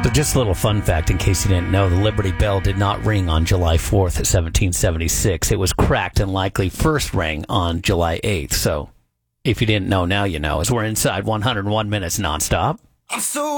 So just a little fun fact in case you didn't know, the Liberty Bell did not ring on July 4th, 1776. It was cracked and likely first rang on July 8th. So if you didn't know, now you know, as we're inside 101 minutes nonstop. I'm so